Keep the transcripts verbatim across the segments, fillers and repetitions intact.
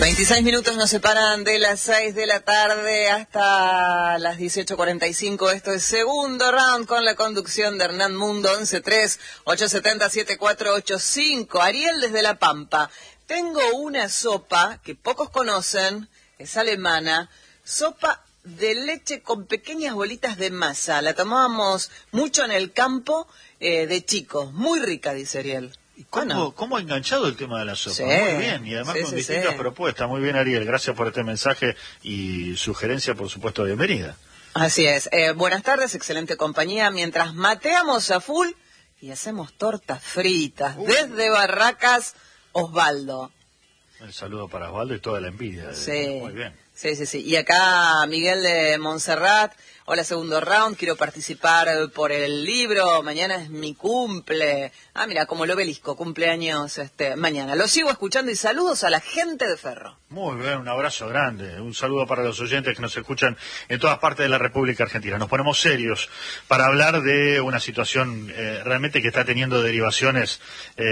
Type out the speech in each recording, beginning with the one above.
veintiséis minutos nos separan de las seis de la tarde hasta las dieciocho cuarenta y cinco. Esto es Segundo Round con la conducción de Hernán Mundo, once tres, ocho siete cero, siete cuatro ocho cinco. Ariel desde La Pampa. Tengo una sopa que pocos conocen, es alemana, sopa de leche con pequeñas bolitas de masa. La tomábamos mucho en el campo eh, de chicos. Muy rica, dice Ariel. ¿Cómo, Bueno. ¿Cómo ha enganchado el tema de la sopa? Sí, muy bien, y además sí, con sí, distintas sí. propuestas. Muy bien, Ariel, gracias por este mensaje y sugerencia, por supuesto, bienvenida. Así es. Eh, buenas tardes, excelente compañía. Mientras mateamos a full y hacemos tortas fritas Uh. desde Barracas, Osvaldo. El saludo para Osvaldo y toda la envidia. Sí. Muy bien. Sí, sí, sí. Y acá Miguel de Montserrat. Hola, Segundo Round. Quiero participar por el libro. Mañana es mi cumple. Ah, mira, como el Obelisco, cumpleaños este mañana. Lo sigo escuchando y saludos a la gente de Ferro. Muy bien, un abrazo grande. Un saludo para los oyentes que nos escuchan en todas partes de la República Argentina. Nos ponemos serios para hablar de una situación eh, realmente que está teniendo derivaciones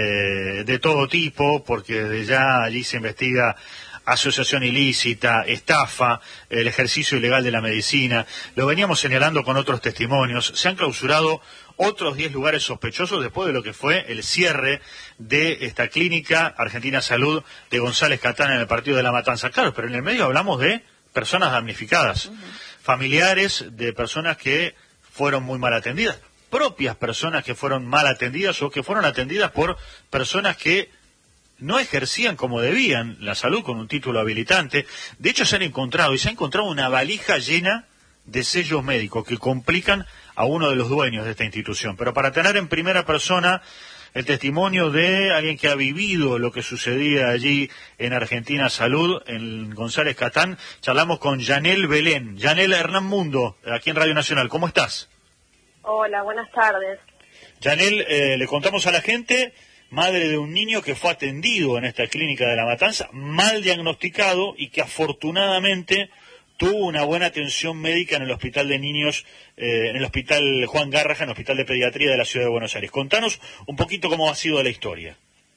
eh, de todo tipo, porque desde ya allí se investiga asociación ilícita, estafa, el ejercicio ilegal de la medicina. Lo veníamos señalando con otros testimonios. Se han clausurado otros diez lugares sospechosos después de lo que fue el cierre de esta clínica Argentina Salud de González Catán en el partido de La Matanza. Claro, pero en el medio hablamos de personas damnificadas, uh-huh. familiares de personas que fueron muy mal atendidas, propias personas que fueron mal atendidas o que fueron atendidas por personas que no ejercían como debían la salud con un título habilitante. De hecho, se han encontrado, y se ha encontrado una valija llena de sellos médicos que complican a uno de los dueños de esta institución. Pero para tener en primera persona el testimonio de alguien que ha vivido lo que sucedía allí en Argentina Salud, en González Catán, charlamos con Yanel Belén. Yanel, Hernán Mundo, aquí en Radio Nacional. ¿Cómo estás? Hola, buenas tardes. Yanel, eh, le contamos a la gente, madre de un niño que fue atendido en esta clínica de La Matanza, mal diagnosticado y que afortunadamente tuvo una buena atención médica en el hospital de niños, eh, en el hospital Juan Garraja, en el hospital de pediatría de la ciudad de Buenos Aires. Contanos un poquito cómo ha sido la historia.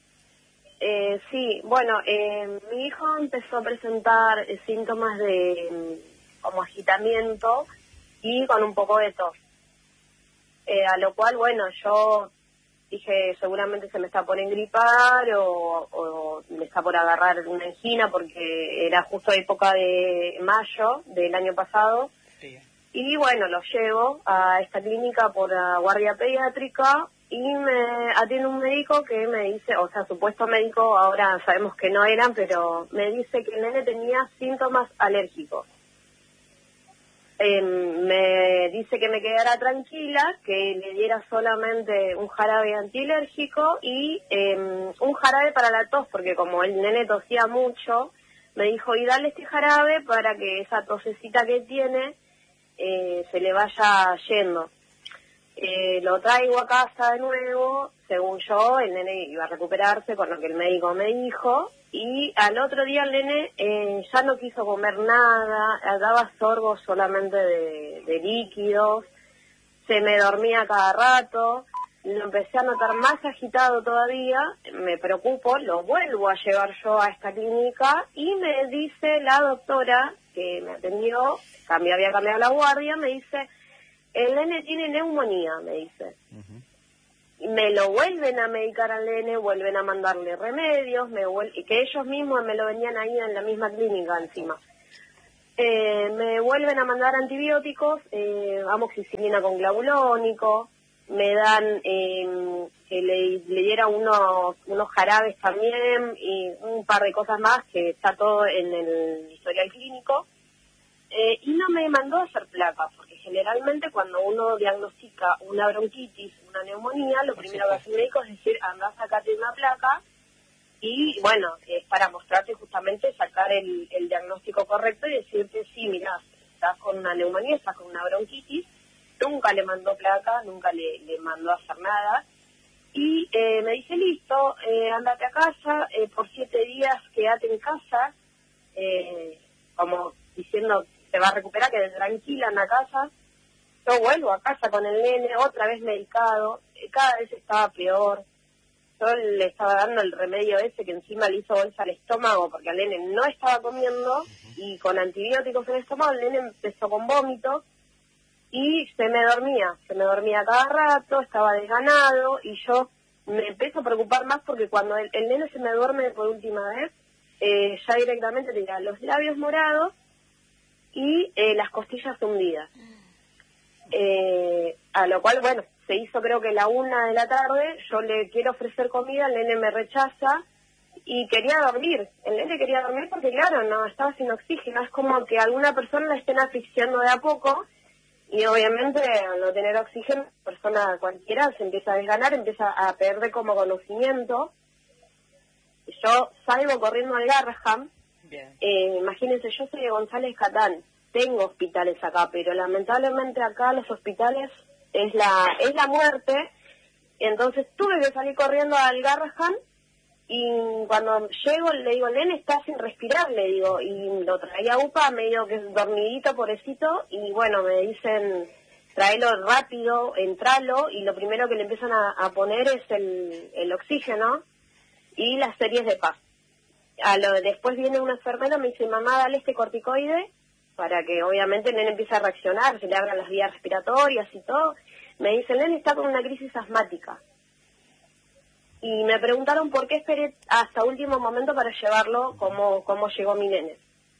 Eh, sí, bueno, eh, mi hijo empezó a presentar eh, síntomas de eh, como agitamiento y con un poco de tos. Eh, a lo cual, bueno, yo dije, seguramente se me está por engripar o, o me está por agarrar una angina, porque era justo época de mayo del año pasado. Sí. Y bueno, lo llevo a esta clínica por la guardia pediátrica y me atiende un médico que me dice, o sea, supuesto médico, ahora sabemos que no eran, pero me dice que el nene tenía síntomas alérgicos. Eh, me dice que me quedara tranquila, que le diera solamente un jarabe antialérgico y eh, un jarabe para la tos, porque como el nene tosía mucho, me dijo, y dale este jarabe para que esa tosecita que tiene eh, se le vaya yendo. Eh, lo traigo a casa de nuevo, según yo, el nene iba a recuperarse con lo que el médico me dijo, y al otro día el nene eh, ya no quiso comer nada, daba sorbos solamente de, de líquidos, se me dormía cada rato, lo empecé a notar más agitado todavía, me preocupo, lo vuelvo a llevar yo a esta clínica y me dice la doctora que me atendió, cambió, había cambiado la guardia, me dice, el nene tiene neumonía, me dice. Uh-huh. Me lo vuelven a medicar al nene, vuelven a mandarle remedios, me vuel- que ellos mismos me lo venían ahí en la misma clínica encima. Eh, me vuelven a mandar antibióticos, eh, amoxicilina con glabulónico, me dan eh, que le, le diera unos, unos jarabes también y un par de cosas más que está todo en el historial clínico. Eh, y no me mandó a hacer placas, porque generalmente cuando uno diagnostica una bronquitis, una neumonía, lo primero que hace el médico es decir, anda, sacate una placa, y bueno, es para mostrarte justamente, sacar el, el diagnóstico correcto y decirte, sí, mirá, estás con una neumonía, estás con una bronquitis. Nunca le mandó placa, nunca le, le mandó a hacer nada, y eh, me dice, listo, eh, andate a casa, eh, por siete días quédate en casa, eh, como diciendo, se va a recuperar, que tranquila en la casa. Yo vuelvo a casa con el nene, otra vez medicado, cada vez estaba peor. yo le estaba dando el remedio ese que encima le hizo bolsa al estómago porque el nene no estaba comiendo, uh-huh. y con antibióticos en el estómago el nene empezó con vómitos y se me dormía, se me dormía cada rato, estaba desganado y yo me empiezo a preocupar más porque cuando el, el nene se me duerme por última vez, eh, ya directamente tenía los labios morados y eh, las costillas hundidas. Eh, a lo cual, bueno, se hizo creo que la una de la tarde, yo le quiero ofrecer comida, el nene me rechaza y quería dormir. El nene quería dormir porque, claro, no estaba sin oxígeno. Es como que alguna persona la estén asfixiando de a poco y obviamente al no tener oxígeno, la persona cualquiera se empieza a desganar, empieza a perder como conocimiento. Y yo salgo corriendo al Garraham. Eh, imagínense, yo soy de González Catán. Tengo hospitales acá, pero lamentablemente acá los hospitales es la es la muerte. Entonces tuve que salir corriendo al Garraham y cuando llego le digo, el nene está sin respirar, le digo, y lo traía a UPA medio que es dormidito, pobrecito, y bueno, me dicen, tráelo rápido, entralo, y lo primero que le empiezan a, a poner es el, el oxígeno y las series de paz. A lo, después viene una enfermera, me dice, mamá, dale este corticoide, para que obviamente el nene empiece a reaccionar, se le abran las vías respiratorias y todo. Me dice, el nene está con una crisis asmática. Y me preguntaron por qué esperé hasta último momento para llevarlo, cómo, cómo llegó mi nene.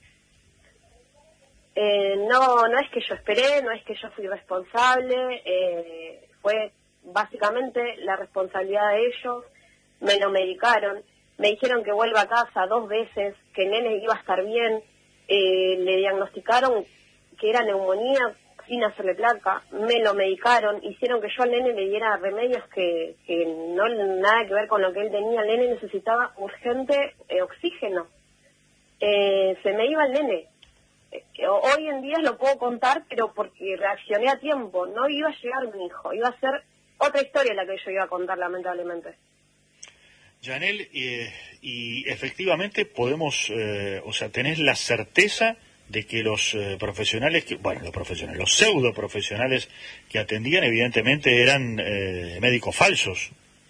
Eh, no, no es que yo esperé, no es que yo fui responsable, eh, fue básicamente la responsabilidad de ellos. Me lo medicaron, me dijeron que vuelva a casa dos veces, que el nene iba a estar bien. Eh, le diagnosticaron que era neumonía sin hacerle placa, me lo medicaron, hicieron que yo al nene le diera remedios que, que no nada que ver con lo que él tenía. El nene necesitaba urgente eh, oxígeno. Eh, se me iba el nene. Eh, hoy en día lo puedo contar, pero porque reaccioné a tiempo. No iba a llegar mi hijo, iba a ser otra historia la que yo iba a contar, lamentablemente. Yanel, eh, y efectivamente podemos, eh, o sea, tenés la certeza de que los eh, profesionales, que, bueno, los profesionales, los pseudo profesionales que atendían, evidentemente eran eh, médicos falsos.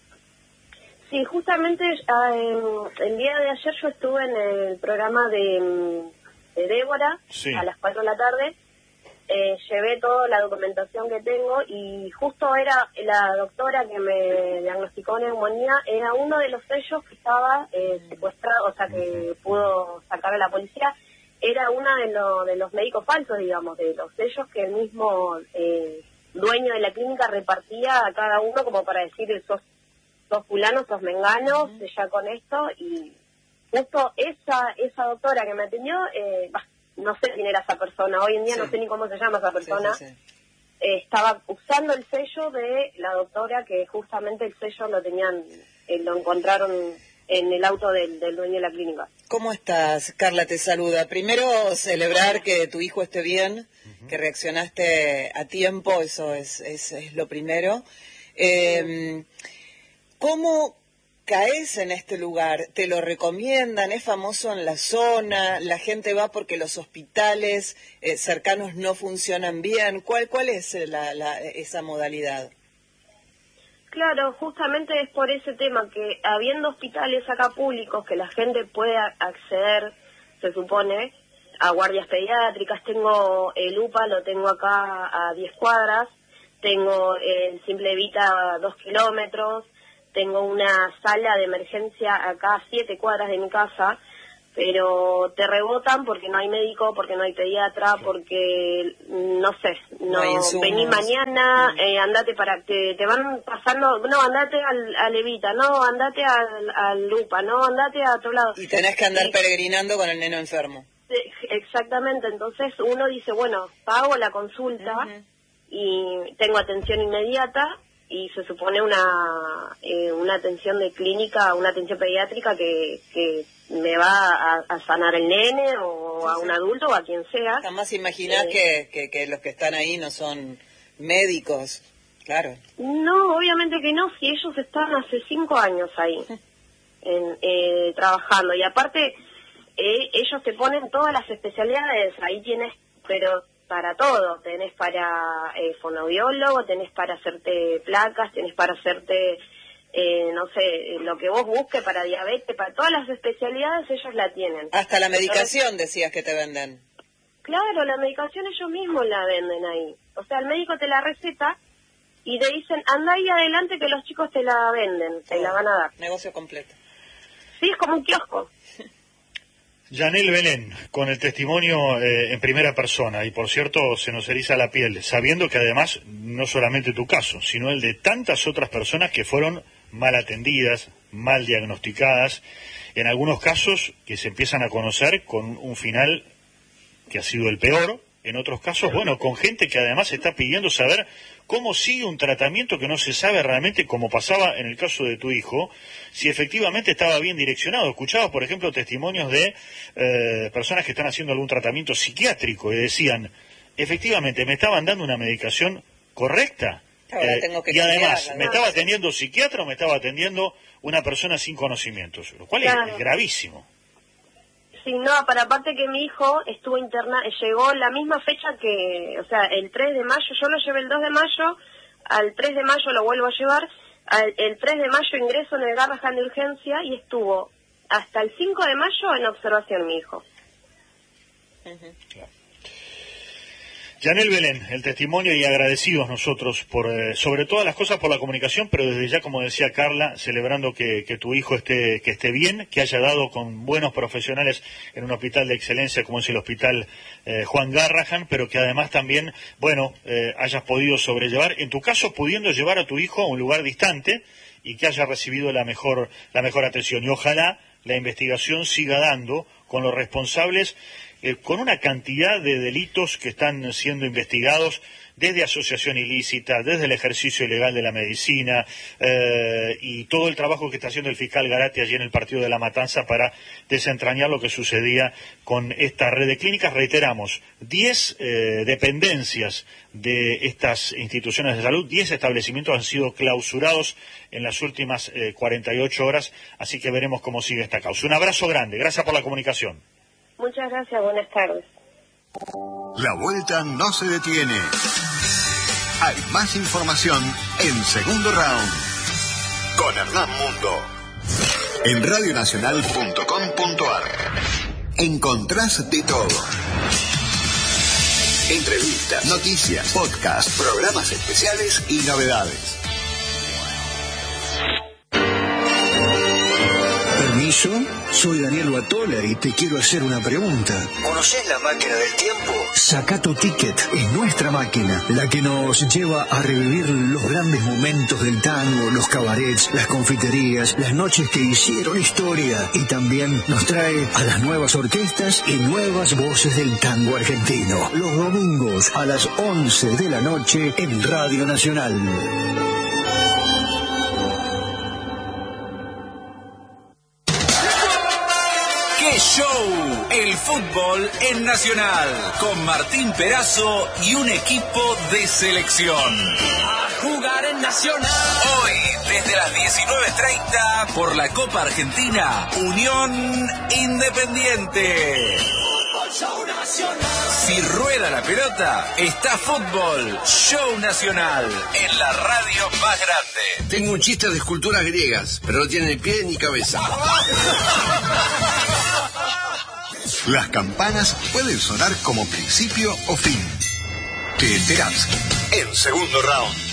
Sí, justamente eh, el día de ayer yo estuve en el programa de, de Débora, sí, a las cuatro de la tarde. Eh, llevé toda la documentación que tengo y justo era la doctora que me diagnosticó neumonía, era uno de los sellos que estaba eh, secuestrado, o sea, que pudo sacar a la policía, era uno de, lo, de los médicos falsos, digamos, de los sellos que el mismo eh, dueño de la clínica repartía a cada uno como para decir, sos, sos fulano, sos mengano, uh-huh, ya con esto, y justo esa, esa doctora que me atendió, eh, no sé quién era esa persona, hoy en día sí, no sé ni cómo se llama esa persona, sí, sí, sí. Eh, estaba usando el sello de la doctora, que justamente el sello lo tenían, eh, lo encontraron en el auto del, del dueño de la clínica. ¿Cómo estás? Carla te saluda. Primero, celebrar que tu hijo esté bien, uh-huh, que reaccionaste a tiempo, eso es, es, es lo primero. Eh, ¿Cómo caes en este lugar? ¿Te lo recomiendan? ¿Es famoso en la zona? ¿La gente va porque los hospitales eh, cercanos no funcionan bien? ¿Cuál cuál es la, la, esa modalidad? Claro, justamente es por ese tema, que habiendo hospitales acá públicos que la gente puede acceder, se supone, a guardias pediátricas. Tengo el UPA, lo tengo acá a diez cuadras, tengo el Simple Vita a dos kilómetros, tengo una sala de emergencia acá a siete cuadras de mi casa, pero te rebotan porque no hay médico, porque no hay pediatra, porque, no sé, no, no vení mañana, eh, andate para, te, te van pasando, no, andate al, al Evita, no, andate al, al Lupa, no, andate a otro lado. Y tenés que andar y, peregrinando con el neno enfermo. Exactamente, entonces uno dice, bueno, pago la consulta, uh-huh, y tengo atención inmediata, y se supone una eh, una atención de clínica, una atención pediátrica que, que me va a, a sanar el nene o sí, a un adulto o a quien sea. Jamás imaginás eh, que, que, que los que están ahí no son médicos, claro. No, obviamente que no, si ellos están hace cinco años ahí en, eh, trabajando, y aparte eh, ellos te ponen todas las especialidades, ahí tienes, pero para todo, tenés para eh, fonoaudiólogo, tenés para hacerte placas, tenés para hacerte eh, no sé, lo que vos busques para diabetes, para todas las especialidades ellos la tienen. Hasta la medicación decías que te venden. Claro, la medicación ellos mismos la venden ahí. O sea, el médico te la receta y te dicen, anda ahí adelante que los chicos te la venden, te oh, la van a dar. Negocio completo. Sí, es como un kiosco. Yanel Belén, con el testimonio eh, en primera persona, y por cierto se nos eriza la piel, sabiendo que además no solamente tu caso, sino el de tantas otras personas que fueron mal atendidas, mal diagnosticadas, en algunos casos que se empiezan a conocer con un final que ha sido el peor, en otros casos, bueno, con gente que además está pidiendo saber cómo sigue un tratamiento que no se sabe realmente, como pasaba en el caso de tu hijo, si efectivamente estaba bien direccionado. Escuchaba, por ejemplo, testimonios de eh, personas que están haciendo algún tratamiento psiquiátrico y decían, efectivamente, me estaban dando una medicación correcta. Ahora tengo que y además, cambiarla, ¿me ¿no? estaba atendiendo psiquiatra o me estaba atendiendo una persona sin conocimientos? Lo cual Claro. es, es gravísimo. Sí, no, para aparte que mi hijo estuvo internado, llegó la misma fecha que, o sea, el tres de mayo, yo lo llevé el dos de mayo, al tres de mayo lo vuelvo a llevar, al, el tres de mayo ingreso en el Garrahan de urgencia y estuvo hasta el cinco de mayo en observación mi hijo. Uh-huh. Claro. Yanel Belén, el testimonio, y agradecidos nosotros por eh, sobre todas las cosas por la comunicación, pero desde ya, como decía Carla, celebrando que, que tu hijo esté que esté bien, que haya dado con buenos profesionales en un hospital de excelencia como es el Hospital eh, Juan Garrahan, pero que además también, bueno, eh, hayas podido sobrellevar, en tu caso pudiendo llevar a tu hijo a un lugar distante y que haya recibido la mejor la mejor atención. Y ojalá la investigación siga dando con los responsables, Eh, con una cantidad de delitos que están siendo investigados, desde asociación ilícita, desde el ejercicio ilegal de la medicina, eh, y todo el trabajo que está haciendo el fiscal Garate allí en el partido de La Matanza para desentrañar lo que sucedía con esta red de clínicas. Reiteramos, diez eh, dependencias de estas instituciones de salud, diez establecimientos han sido clausurados en las últimas eh, cuarenta y ocho horas, así que veremos cómo sigue esta causa. Un abrazo grande, gracias por la comunicación. Muchas gracias, buenas tardes. La vuelta no se detiene. Hay más información en Segundo Round con Hernán Mundo en radio nacional punto com punto a r. Encontrás de todo: entrevistas, noticias, podcasts, programas especiales y novedades. ¿Permiso? Soy Daniel Batola y te quiero hacer una pregunta. ¿Conocés la máquina del tiempo? Saca tu ticket, es nuestra máquina, la que nos lleva a revivir los grandes momentos del tango, los cabarets, las confiterías, las noches que hicieron historia, y también nos trae a las nuevas orquestas y nuevas voces del tango argentino. Los domingos a las once de la noche en Radio Nacional. ¡Qué show! El fútbol en Nacional, con Martín Perazo y un equipo de selección. A jugar en Nacional. Hoy, desde las diecinueve treinta, por la Copa Argentina, Unión Independiente. Show Nacional. Si rueda la pelota, está fútbol. Show Nacional, en la radio más grande. Tengo un chiste de esculturas griegas, pero no tiene ni pie ni cabeza. Las campanas pueden sonar como principio o fin. Te enterás en Segundo Round.